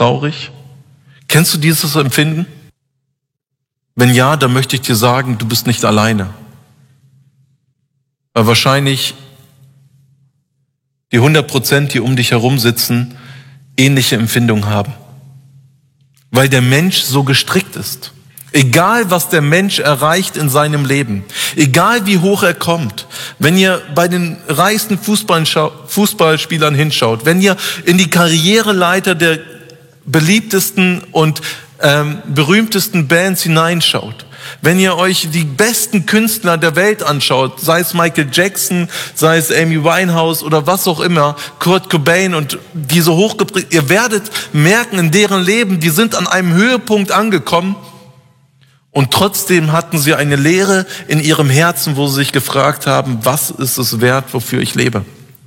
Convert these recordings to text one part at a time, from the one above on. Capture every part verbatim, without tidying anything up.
traurig? Kennst du dieses Empfinden? Wenn ja, dann möchte ich dir sagen, du bist nicht alleine. Weil wahrscheinlich die hundert Prozent, die um dich herum sitzen, ähnliche Empfindungen haben. Weil der Mensch so gestrickt ist. Egal, was der Mensch erreicht in seinem Leben, egal wie hoch er kommt, wenn ihr bei den reichsten Fußballspielern hinschaut, wenn ihr in die Karriereleiter der beliebtesten und ähm, berühmtesten Bands hineinschaut, wenn ihr euch die besten Künstler der Welt anschaut, sei es Michael Jackson, sei es Amy Winehouse oder was auch immer, Kurt Cobain und diese hochgeprägt, ihr werdet merken in deren Leben, die sind an einem Höhepunkt angekommen und trotzdem hatten sie eine Leere in ihrem Herzen, wo sie sich gefragt haben, was ist es wert, wofür ich lebe?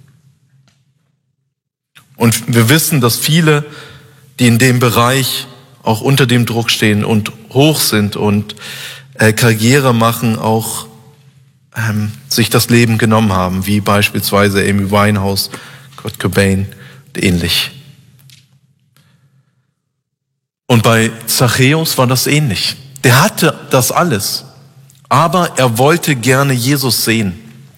Und wir wissen, dass viele, die in dem Bereich auch unter dem Druck stehen und hoch sind und äh, Karriere machen, auch ähm, sich das Leben genommen haben, wie beispielsweise Amy Winehouse, Kurt Cobain und ähnlich. Und bei Zachäus war das ähnlich. Der hatte das alles, aber er wollte gerne Jesus sehen.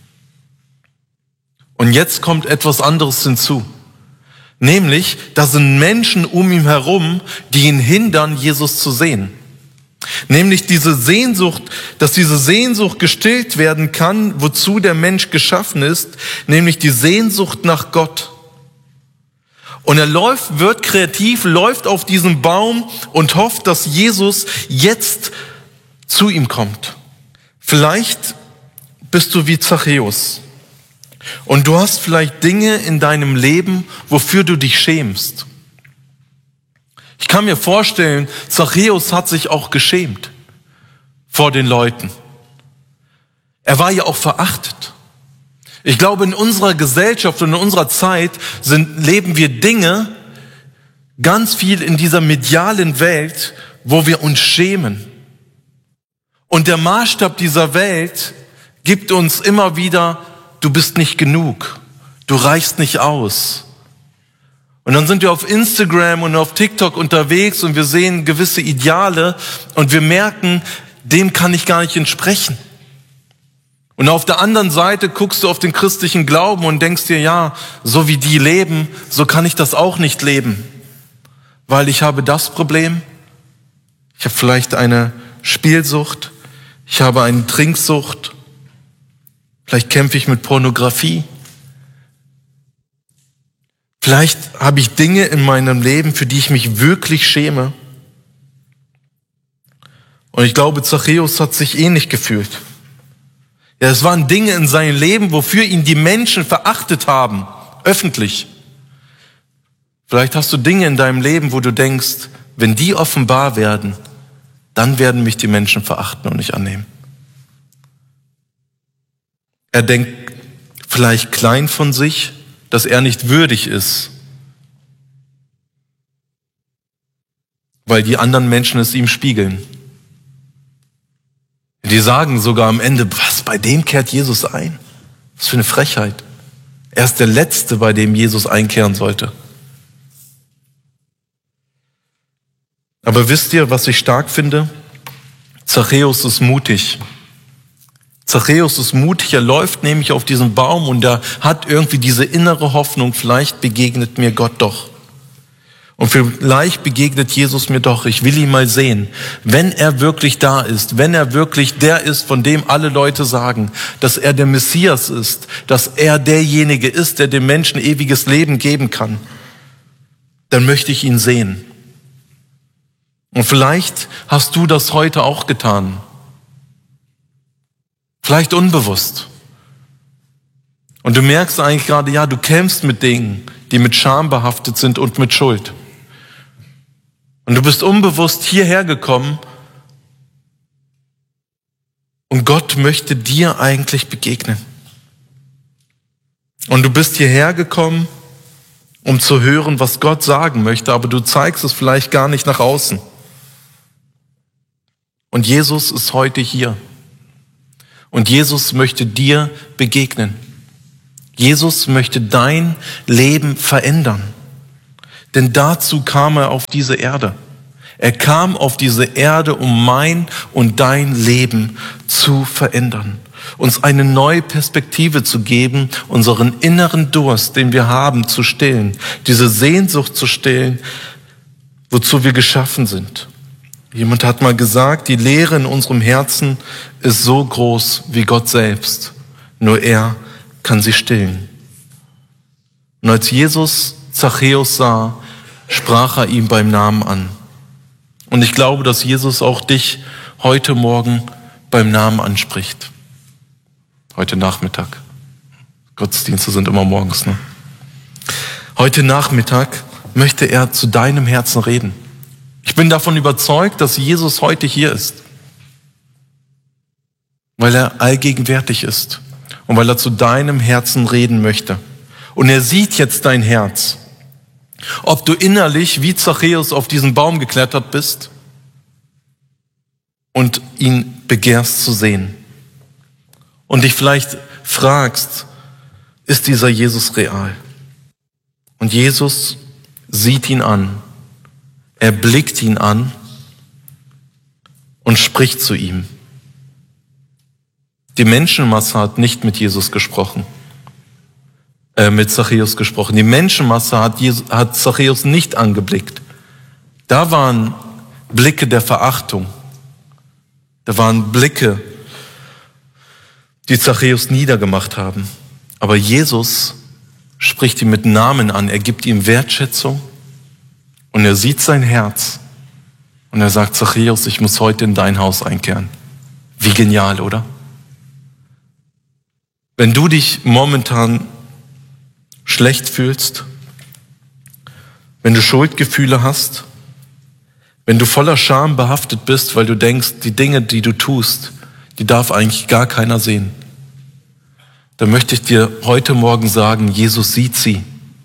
Und jetzt kommt etwas anderes hinzu. Nämlich, da sind Menschen um ihn herum, die ihn hindern, Jesus zu sehen. Nämlich diese Sehnsucht, dass diese Sehnsucht gestillt werden kann, wozu der Mensch geschaffen ist, nämlich die Sehnsucht nach Gott. Und er läuft, wird kreativ, läuft auf diesen Baum und hofft, dass Jesus jetzt zu ihm kommt. Vielleicht bist du wie Zachäus. Und du hast vielleicht Dinge in deinem Leben, wofür du dich schämst. Ich kann mir vorstellen, Zachäus hat sich auch geschämt vor den Leuten. Er war ja auch verachtet. Ich glaube, in unserer Gesellschaft und in unserer Zeit sind, leben wir Dinge ganz viel in dieser medialen Welt, wo wir uns schämen. Und der Maßstab dieser Welt gibt uns immer wieder: Du bist nicht genug, du reichst nicht aus. Und dann sind wir auf Instagram und auf TikTok unterwegs und wir sehen gewisse Ideale und wir merken, dem kann ich gar nicht entsprechen. Und auf der anderen Seite guckst du auf den christlichen Glauben und denkst dir, ja, so wie die leben, so kann ich das auch nicht leben. Weil ich habe das Problem, ich habe vielleicht eine Spielsucht, ich habe eine Trinksucht, vielleicht kämpfe ich mit Pornografie. Vielleicht habe ich Dinge in meinem Leben, für die ich mich wirklich schäme. Und ich glaube, Zachäus hat sich ähnlich gefühlt. Ja, es waren Dinge in seinem Leben, wofür ihn die Menschen verachtet haben, öffentlich. Vielleicht hast du Dinge in deinem Leben, wo du denkst, wenn die offenbar werden, dann werden mich die Menschen verachten und nicht annehmen. Er denkt vielleicht klein von sich, dass er nicht würdig ist, weil die anderen Menschen es ihm spiegeln. Die sagen sogar am Ende, was, bei dem kehrt Jesus ein? Was für eine Frechheit. Er ist der Letzte, bei dem Jesus einkehren sollte. Aber wisst ihr, was ich stark finde? Zachäus ist mutig. Zachäus ist mutig, er läuft nämlich auf diesen Baum und er hat irgendwie diese innere Hoffnung, vielleicht begegnet mir Gott doch. Und vielleicht begegnet Jesus mir doch, ich will ihn mal sehen. Wenn er wirklich da ist, wenn er wirklich der ist, von dem alle Leute sagen, dass er der Messias ist, dass er derjenige ist, der dem Menschen ewiges Leben geben kann, dann möchte ich ihn sehen. Und vielleicht hast du das heute auch getan. Vielleicht unbewusst. Und du merkst eigentlich gerade, ja, du kämpfst mit Dingen, die mit Scham behaftet sind und mit Schuld. Und du bist unbewusst hierher gekommen und Gott möchte dir eigentlich begegnen. Und du bist hierher gekommen, um zu hören, was Gott sagen möchte, aber du zeigst es vielleicht gar nicht nach außen. Und Jesus ist heute hier. Und Jesus möchte dir begegnen. Jesus möchte dein Leben verändern. Denn dazu kam er auf diese Erde. Er kam auf diese Erde, um mein und dein Leben zu verändern. Uns eine neue Perspektive zu geben, unseren inneren Durst, den wir haben, zu stillen. Diese Sehnsucht zu stillen, wozu wir geschaffen sind. Jemand hat mal gesagt, die Leere in unserem Herzen ist so groß wie Gott selbst. Nur er kann sie stillen. Und als Jesus Zachäus sah, sprach er ihn beim Namen an. Und ich glaube, dass Jesus auch dich heute Morgen beim Namen anspricht. Heute Nachmittag. Gottesdienste sind immer morgens, ne? Heute Nachmittag möchte er zu deinem Herzen reden. Ich bin davon überzeugt, dass Jesus heute hier ist. Weil er allgegenwärtig ist. Und weil er zu deinem Herzen reden möchte. Und er sieht jetzt dein Herz. Ob du innerlich wie Zachäus auf diesen Baum geklettert bist und ihn begehrst zu sehen. Und dich vielleicht fragst, ist dieser Jesus real? Und Jesus sieht ihn an. Er blickt ihn an und spricht zu ihm. Die Menschenmasse hat nicht mit Jesus gesprochen. mit Zachäus gesprochen. Die Menschenmasse hat, Jesus, hat Zachäus nicht angeblickt. Da waren Blicke der Verachtung. Da waren Blicke, die Zachäus niedergemacht haben. Aber Jesus spricht ihn mit Namen an. Er gibt ihm Wertschätzung und er sieht sein Herz. Und er sagt, Zachäus, ich muss heute in dein Haus einkehren. Wie genial, oder? Wenn du dich momentan schlecht fühlst, wenn du Schuldgefühle hast, wenn du voller Scham behaftet bist, weil du denkst, die Dinge, die du tust, die darf eigentlich gar keiner sehen, dann möchte ich dir heute Morgen sagen, Jesus sieht sie.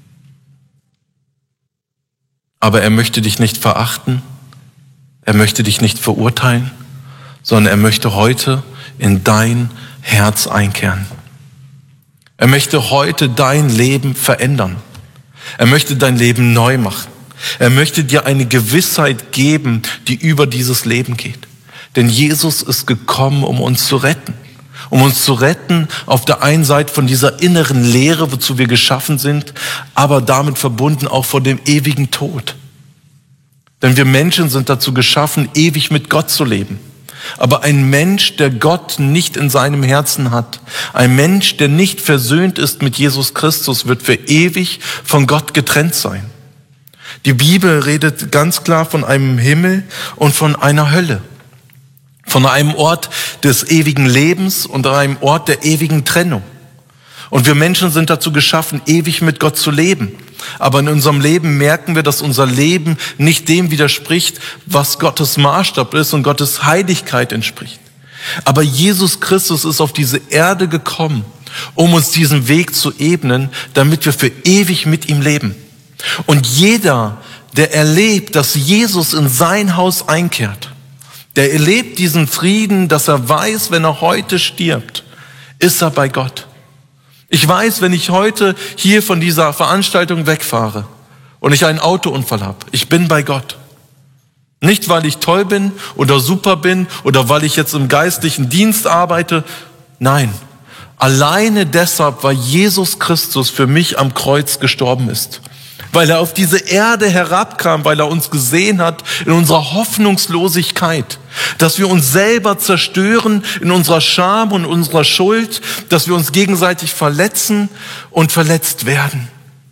Aber er möchte dich nicht verachten, er möchte dich nicht verurteilen, sondern er möchte heute in dein Herz einkehren. Er möchte heute dein Leben verändern. Er möchte dein Leben neu machen. Er möchte dir eine Gewissheit geben, die über dieses Leben geht. Denn Jesus ist gekommen, um uns zu retten. Um uns zu retten auf der einen Seite von dieser inneren Leere, wozu wir geschaffen sind, aber damit verbunden auch vor dem ewigen Tod. Denn wir Menschen sind dazu geschaffen, ewig mit Gott zu leben. Aber ein Mensch, der Gott nicht in seinem Herzen hat, ein Mensch, der nicht versöhnt ist mit Jesus Christus, wird für ewig von Gott getrennt sein. Die Bibel redet ganz klar von einem Himmel und von einer Hölle. Von einem Ort des ewigen Lebens und einem Ort der ewigen Trennung. Und wir Menschen sind dazu geschaffen, ewig mit Gott zu leben. Aber in unserem Leben merken wir, dass unser Leben nicht dem widerspricht, was Gottes Maßstab ist und Gottes Heiligkeit entspricht. Aber Jesus Christus ist auf diese Erde gekommen, um uns diesen Weg zu ebnen, damit wir für ewig mit ihm leben. Und jeder, der erlebt, dass Jesus in sein Haus einkehrt, der erlebt diesen Frieden, dass er weiß, wenn er heute stirbt, ist er bei Gott. Ich weiß, wenn ich heute hier von dieser Veranstaltung wegfahre und ich einen Autounfall habe, ich bin bei Gott. Nicht, weil ich toll bin oder super bin oder weil ich jetzt im geistlichen Dienst arbeite. Nein, alleine deshalb, weil Jesus Christus für mich am Kreuz gestorben ist. Weil er auf diese Erde herabkam, weil er uns gesehen hat in unserer Hoffnungslosigkeit, dass wir uns selber zerstören in unserer Scham und unserer Schuld, dass wir uns gegenseitig verletzen und verletzt werden.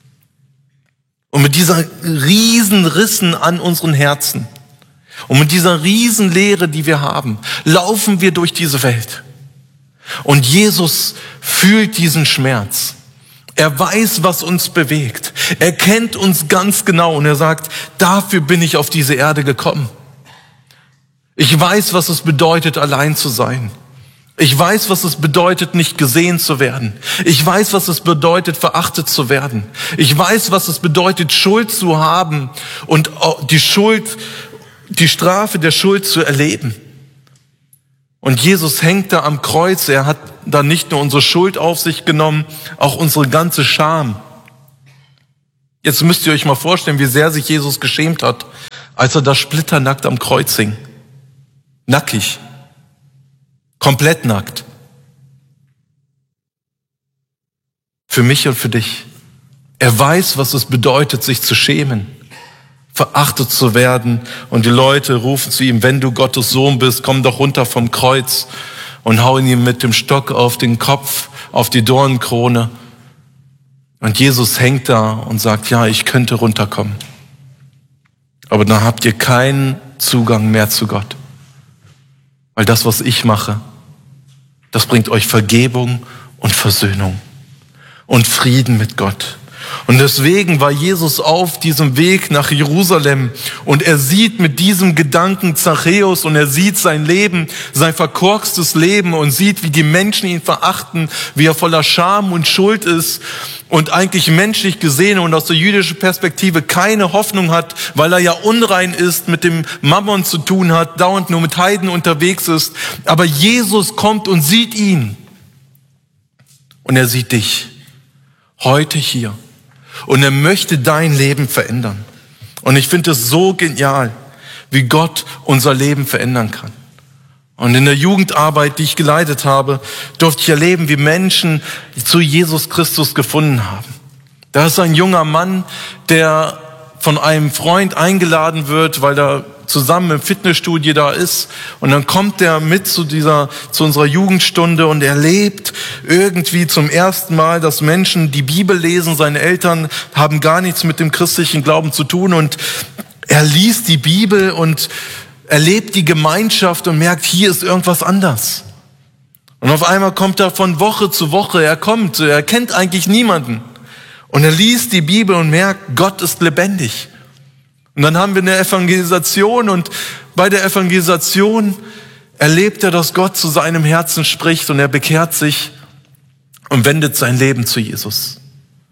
Und mit dieser riesen Rissen an unseren Herzen und mit dieser riesen Leere, die wir haben, laufen wir durch diese Welt. Und Jesus fühlt diesen Schmerz. Er weiß, was uns bewegt. Er kennt uns ganz genau und er sagt, dafür bin ich auf diese Erde gekommen. Ich weiß, was es bedeutet, allein zu sein. Ich weiß, was es bedeutet, nicht gesehen zu werden. Ich weiß, was es bedeutet, verachtet zu werden. Ich weiß, was es bedeutet, Schuld zu haben und die Schuld, die Strafe der Schuld zu erleben. Und Jesus hängt da am Kreuz. Er hat da nicht nur unsere Schuld auf sich genommen, auch unsere ganze Scham. Jetzt müsst ihr euch mal vorstellen, wie sehr sich Jesus geschämt hat, als er da splitternackt am Kreuz hing. Nackig. Komplett nackt. Für mich und für dich. Er weiß, was es bedeutet, sich zu schämen, verachtet zu werden. Und die Leute rufen zu ihm, wenn du Gottes Sohn bist, komm doch runter vom Kreuz, und hauen ihm mit dem Stock auf den Kopf, auf die Dornenkrone. Und Jesus hängt da und sagt, ja, ich könnte runterkommen. Aber dann habt ihr keinen Zugang mehr zu Gott. Weil das, was ich mache, das bringt euch Vergebung und Versöhnung und Frieden mit Gott. Und deswegen war Jesus auf diesem Weg nach Jerusalem und er sieht mit diesem Gedanken Zachäus und er sieht sein Leben, sein verkorkstes Leben und sieht, wie die Menschen ihn verachten, wie er voller Scham und Schuld ist und eigentlich menschlich gesehen und aus der jüdischen Perspektive keine Hoffnung hat, weil er ja unrein ist, mit dem Mammon zu tun hat, dauernd nur mit Heiden unterwegs ist. Aber Jesus kommt und sieht ihn und er sieht dich heute hier. Und er möchte dein Leben verändern. Und ich finde es so genial, wie Gott unser Leben verändern kann. Und in der Jugendarbeit, die ich geleitet habe, durfte ich erleben, wie Menschen zu Jesus Christus gefunden haben. Da ist ein junger Mann, der von einem Freund eingeladen wird, weil er zusammen im Fitnessstudio da ist. Und dann kommt er mit zu dieser, zu unserer Jugendstunde und erlebt irgendwie zum ersten Mal, dass Menschen die Bibel lesen. Seine Eltern haben gar nichts mit dem christlichen Glauben zu tun und er liest die Bibel und erlebt die Gemeinschaft und merkt, hier ist irgendwas anders. Und auf einmal kommt er von Woche zu Woche, er kommt, er kennt eigentlich niemanden. Und er liest die Bibel und merkt, Gott ist lebendig. Und dann haben wir eine Evangelisation und bei der Evangelisation erlebt er, dass Gott zu seinem Herzen spricht und er bekehrt sich und wendet sein Leben zu Jesus.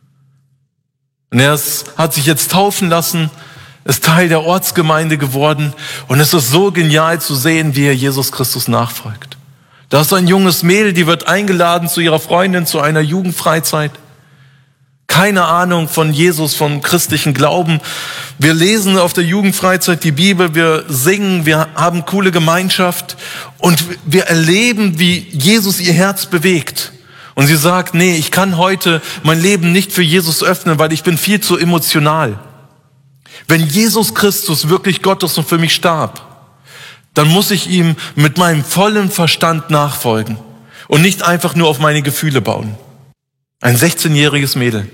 Und er ist, hat sich jetzt taufen lassen, ist Teil der Ortsgemeinde geworden und es ist so genial zu sehen, wie er Jesus Christus nachfolgt. Da ist ein junges Mädel, die wird eingeladen zu ihrer Freundin zu einer Jugendfreizeit. Keine Ahnung von Jesus, vom christlichen Glauben. Wir lesen auf der Jugendfreizeit die Bibel, wir singen, wir haben coole Gemeinschaft und wir erleben, wie Jesus ihr Herz bewegt. Und sie sagt, nee, ich kann heute mein Leben nicht für Jesus öffnen, weil ich bin viel zu emotional. Wenn Jesus Christus wirklich Gott ist und für mich starb, dann muss ich ihm mit meinem vollen Verstand nachfolgen und nicht einfach nur auf meine Gefühle bauen. Ein sechzehnjähriges Mädel.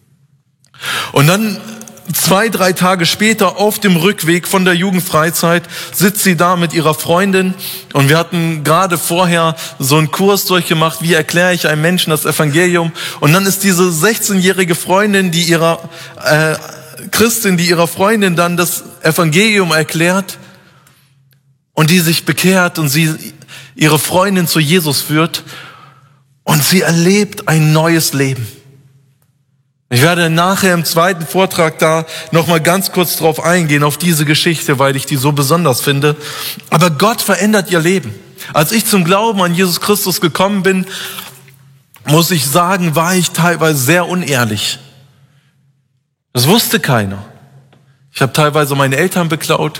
Und dann zwei, drei Tage später auf dem Rückweg von der Jugendfreizeit sitzt sie da mit ihrer Freundin und wir hatten gerade vorher so einen Kurs durchgemacht, wie erkläre ich einem Menschen das Evangelium, und dann ist diese sechzehnjährige Freundin, die ihrer äh, Christin, die ihrer Freundin dann das Evangelium erklärt und die sich bekehrt und sie ihre Freundin zu Jesus führt und sie erlebt ein neues Leben. Ich werde nachher im zweiten Vortrag da nochmal ganz kurz drauf eingehen, auf diese Geschichte, weil ich die so besonders finde. Aber Gott verändert ihr Leben. Als ich zum Glauben an Jesus Christus gekommen bin, muss ich sagen, war ich teilweise sehr unehrlich. Das wusste keiner. Ich habe teilweise meine Eltern beklaut.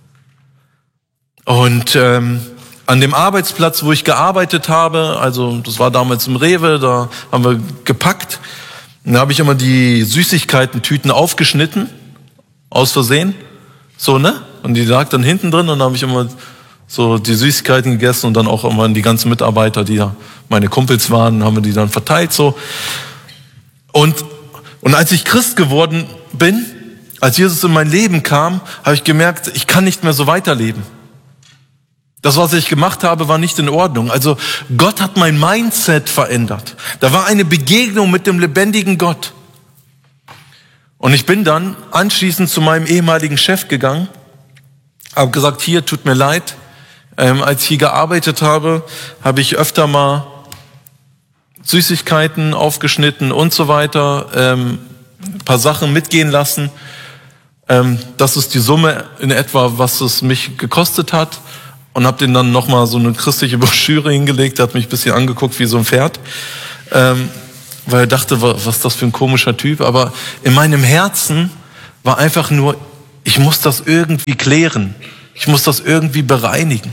Und ähm, an dem Arbeitsplatz, wo ich gearbeitet habe, also das war damals im Rewe, da haben wir gepackt. Und da habe ich immer die Süßigkeiten-Tüten aufgeschnitten, aus Versehen, so, ne? Und die lag dann hinten drin und dann habe ich immer so die Süßigkeiten gegessen und dann auch immer die ganzen Mitarbeiter, die ja meine Kumpels waren, haben wir die dann verteilt, so. Und, und als ich Christ geworden bin, als Jesus in mein Leben kam, habe ich gemerkt, ich kann nicht mehr so weiterleben. Das, was ich gemacht habe, war nicht in Ordnung. Also Gott hat mein Mindset verändert. Da war eine Begegnung mit dem lebendigen Gott. Und ich bin dann anschließend zu meinem ehemaligen Chef gegangen, habe gesagt, hier, tut mir leid. Ähm, als ich hier gearbeitet habe, habe ich öfter mal Süßigkeiten aufgeschnitten und so weiter, ähm, ein paar Sachen mitgehen lassen. Ähm, das ist die Summe in etwa, was es mich gekostet hat. Und habe den dann nochmal so eine christliche Broschüre hingelegt, der hat mich ein bisschen angeguckt wie so ein Pferd. Ähm, weil er dachte, was ist das für ein komischer Typ. Aber in meinem Herzen war einfach nur, ich muss das irgendwie klären. Ich muss das irgendwie bereinigen.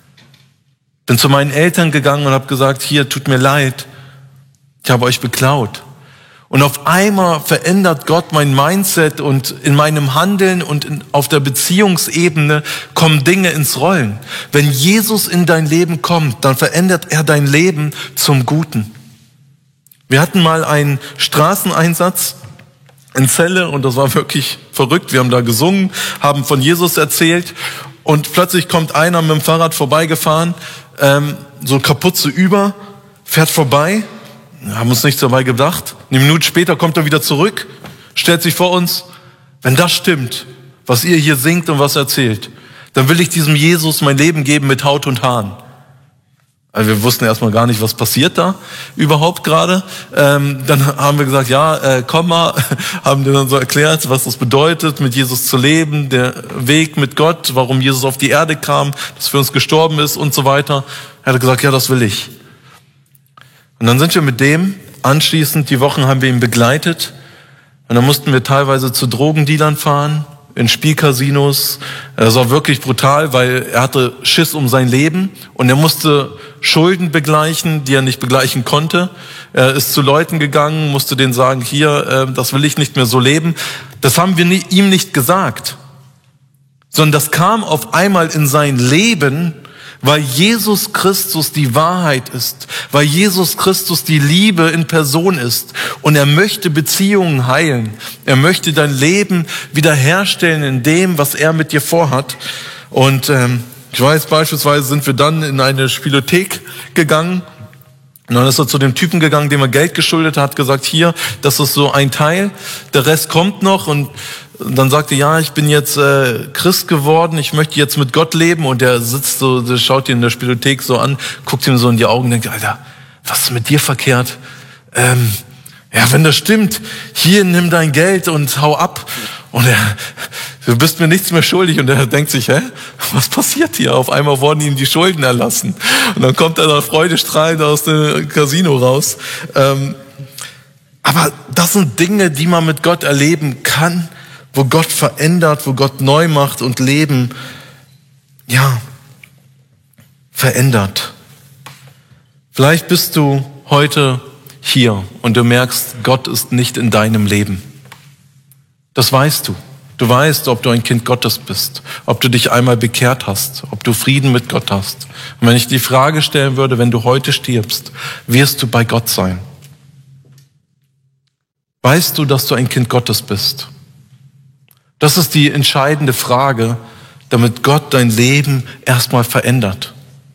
Bin zu meinen Eltern gegangen und habe gesagt, hier, tut mir leid, ich habe euch beklaut. Und auf einmal verändert Gott mein Mindset und in meinem Handeln und in, auf der Beziehungsebene kommen Dinge ins Rollen. Wenn Jesus in dein Leben kommt, dann verändert er dein Leben zum Guten. Wir hatten mal einen Straßeneinsatz in Celle und das war wirklich verrückt. Wir haben da gesungen, haben von Jesus erzählt und plötzlich kommt einer mit dem Fahrrad vorbeigefahren, ähm, so kaputt so über, fährt vorbei. Haben uns nichts dabei gedacht. Eine Minute später kommt er wieder zurück, stellt sich vor uns, wenn das stimmt, was ihr hier singt und was erzählt, dann will ich diesem Jesus mein Leben geben mit Haut und Haaren. Also wir wussten erstmal gar nicht, was passiert da überhaupt gerade. Ähm, dann haben wir gesagt, ja, äh, komm mal, haben dir dann so erklärt, was das bedeutet, mit Jesus zu leben, der Weg mit Gott, warum Jesus auf die Erde kam, dass für uns gestorben ist und so weiter. Er hat gesagt, ja, das will ich. Und dann sind wir mit dem, anschließend, die Wochen haben wir ihn begleitet. Und dann mussten wir teilweise zu Drogendealern fahren, in Spielcasinos. Das war wirklich brutal, weil er hatte Schiss um sein Leben und er musste Schulden begleichen, die er nicht begleichen konnte. Er ist zu Leuten gegangen, musste denen sagen, hier, das will ich nicht mehr so leben. Das haben wir ihm nicht gesagt, sondern das kam auf einmal in sein Leben, weil Jesus Christus die Wahrheit ist, weil Jesus Christus die Liebe in Person ist und er möchte Beziehungen heilen. Er möchte dein Leben wiederherstellen in dem, was er mit dir vorhat. Und ähm, ich weiß, beispielsweise sind wir dann in eine Spielothek gegangen und dann ist er zu dem Typen gegangen, dem er Geld geschuldet hat, gesagt, hier, das ist so ein Teil, der Rest kommt noch. Und dann sagte er, ja, ich bin jetzt äh, Christ geworden, ich möchte jetzt mit Gott leben. Und der sitzt so, der schaut ihn in der Spielothek so an, guckt ihm so in die Augen und denkt, Alter, was ist mit dir verkehrt? Ähm, ja, wenn das stimmt, hier, nimm dein Geld und hau ab. Und er, du bist mir nichts mehr schuldig. Und er denkt sich, hä, was passiert hier? Auf einmal wurden ihm die Schulden erlassen. Und dann kommt er da freudestrahlend aus dem Casino raus. Ähm, aber das sind Dinge, die man mit Gott erleben kann, wo Gott verändert, wo Gott neu macht und Leben, ja, verändert. Vielleicht bist du heute hier und du merkst, Gott ist nicht in deinem Leben. Das weißt du. Du weißt, ob du ein Kind Gottes bist, ob du dich einmal bekehrt hast, ob du Frieden mit Gott hast. Und wenn ich die Frage stellen würde, wenn du heute stirbst, wirst du bei Gott sein? Weißt du, dass du ein Kind Gottes bist? Das ist die entscheidende Frage, damit Gott dein Leben erstmal verändert.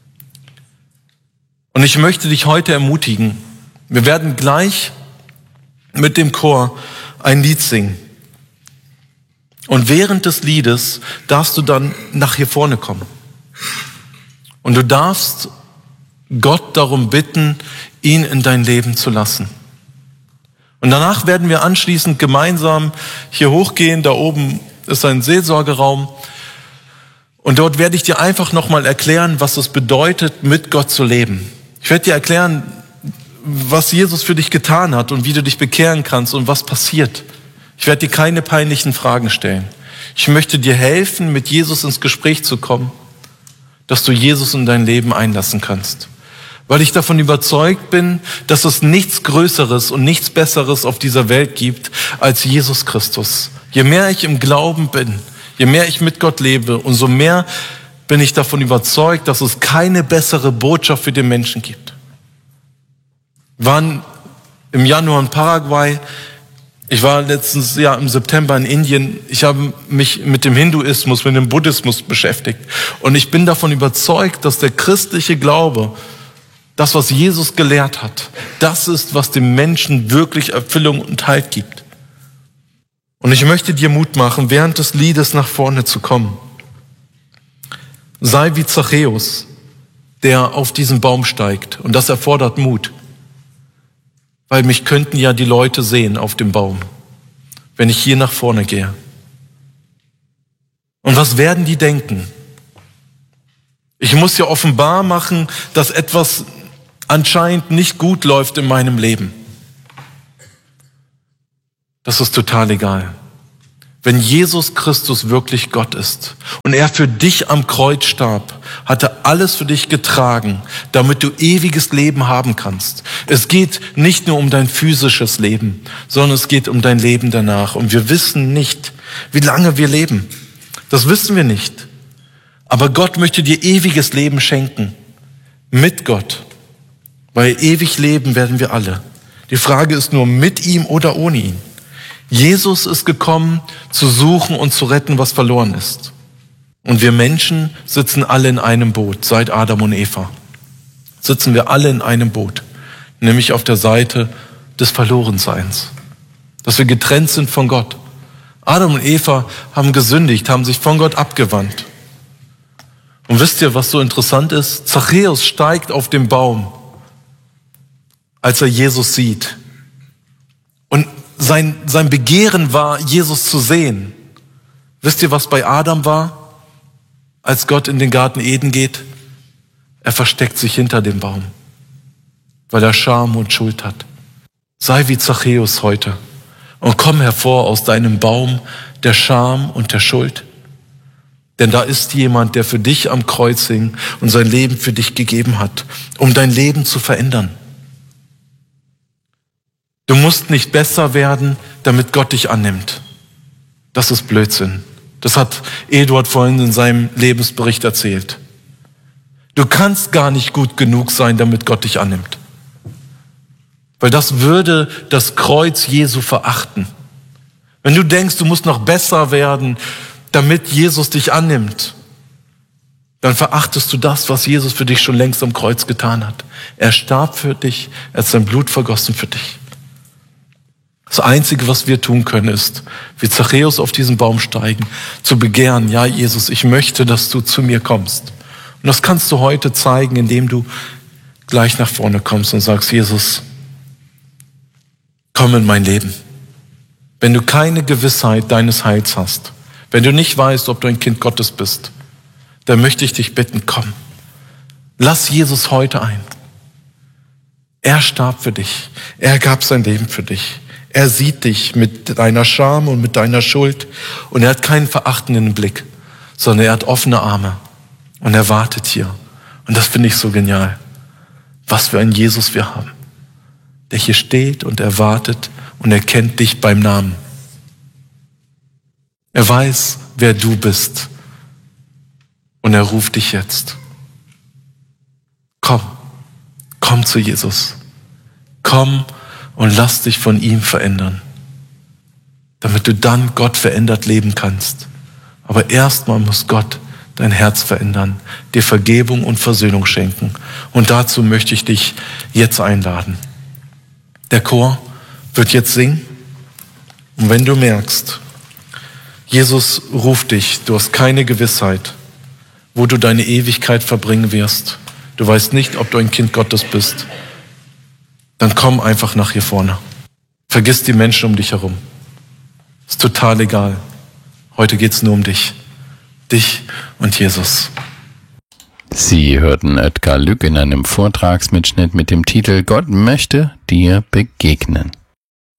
Und ich möchte dich heute ermutigen. Wir werden gleich mit dem Chor ein Lied singen. Und während des Liedes darfst du dann nach hier vorne kommen. Und du darfst Gott darum bitten, ihn in dein Leben zu lassen. Und danach werden wir anschließend gemeinsam hier hochgehen. Da oben ist ein Seelsorgeraum. Und dort werde ich dir einfach nochmal erklären, was es bedeutet, mit Gott zu leben. Ich werde dir erklären, was Jesus für dich getan hat und wie du dich bekehren kannst und was passiert. Ich werde dir keine peinlichen Fragen stellen. Ich möchte dir helfen, mit Jesus ins Gespräch zu kommen, dass du Jesus in dein Leben einlassen kannst. Weil ich davon überzeugt bin, dass es nichts Größeres und nichts Besseres auf dieser Welt gibt als Jesus Christus. Je mehr ich im Glauben bin, je mehr ich mit Gott lebe, umso mehr bin ich davon überzeugt, dass es keine bessere Botschaft für den Menschen gibt. Wir waren im Januar in Paraguay. Ich war letztes Jahr im September in Indien. Ich habe mich mit dem Hinduismus, mit dem Buddhismus beschäftigt. Und ich bin davon überzeugt, dass der christliche Glaube, das, was Jesus gelehrt hat, das ist, was dem Menschen wirklich Erfüllung und Halt gibt. Und ich möchte dir Mut machen, während des Liedes nach vorne zu kommen. Sei wie Zachäus, der auf diesen Baum steigt. Und das erfordert Mut. Weil mich könnten ja die Leute sehen auf dem Baum, wenn ich hier nach vorne gehe. Und was werden die denken? Ich muss ja offenbar machen, dass etwas anscheinend nicht gut läuft in meinem Leben. Das ist total egal. Wenn Jesus Christus wirklich Gott ist und er für dich am Kreuz starb, hat er alles für dich getragen, damit du ewiges Leben haben kannst. Es geht nicht nur um dein physisches Leben, sondern es geht um dein Leben danach. Und wir wissen nicht, wie lange wir leben. Das wissen wir nicht. Aber Gott möchte dir ewiges Leben schenken. Mit Gott. Weil ewig leben werden wir alle. Die Frage ist nur, mit ihm oder ohne ihn. Jesus ist gekommen, zu suchen und zu retten, was verloren ist. Und wir Menschen sitzen alle in einem Boot, seit Adam und Eva. Sitzen wir alle in einem Boot, nämlich auf der Seite des Verlorenseins. Dass wir getrennt sind von Gott. Adam und Eva haben gesündigt, haben sich von Gott abgewandt. Und wisst ihr, was so interessant ist? Zachäus steigt auf den Baum, als er Jesus sieht. Und sein, sein Begehren war, Jesus zu sehen. Wisst ihr, was bei Adam war, als Gott in den Garten Eden geht? Er versteckt sich hinter dem Baum, weil er Scham und Schuld hat. Sei wie Zachäus heute und komm hervor aus deinem Baum der Scham und der Schuld. Denn da ist jemand, der für dich am Kreuz hing und sein Leben für dich gegeben hat, um dein Leben zu verändern. Du musst nicht besser werden, damit Gott dich annimmt. Das ist Blödsinn. Das hat Eduard vorhin in seinem Lebensbericht erzählt. Du kannst gar nicht gut genug sein, damit Gott dich annimmt. Weil das würde das Kreuz Jesu verachten. Wenn du denkst, du musst noch besser werden, damit Jesus dich annimmt, dann verachtest du das, was Jesus für dich schon längst am Kreuz getan hat. Er starb für dich, er hat sein Blut vergossen für dich. Das Einzige, was wir tun können, ist, wie Zachäus auf diesen Baum steigen, zu begehren, ja Jesus, ich möchte, dass du zu mir kommst. Und das kannst du heute zeigen, indem du gleich nach vorne kommst und sagst, Jesus, komm in mein Leben. Wenn du keine Gewissheit deines Heils hast, wenn du nicht weißt, ob du ein Kind Gottes bist, dann möchte ich dich bitten, komm. Lass Jesus heute ein. Er starb für dich. Er gab sein Leben für dich. Er sieht dich mit deiner Scham und mit deiner Schuld und er hat keinen verachtenden Blick, sondern er hat offene Arme und er wartet hier. Und das finde ich so genial. Was für ein Jesus wir haben, der hier steht und er wartet und er kennt dich beim Namen. Er weiß, wer du bist und er ruft dich jetzt. Komm, komm zu Jesus. Komm und lass dich von ihm verändern, damit du dann Gott verändert leben kannst. Aber erstmal muss Gott dein Herz verändern, dir Vergebung und Versöhnung schenken. Und dazu möchte ich dich jetzt einladen. Der Chor wird jetzt singen. Und wenn du merkst, Jesus ruft dich, du hast keine Gewissheit, wo du deine Ewigkeit verbringen wirst, du weißt nicht, ob du ein Kind Gottes bist, dann komm einfach nach hier vorne. Vergiss die Menschen um dich herum. Ist total egal. Heute geht's nur um dich. Dich und Jesus. Sie hörten Oetker Lück in einem Vortragsmitschnitt mit dem Titel Gott möchte dir begegnen.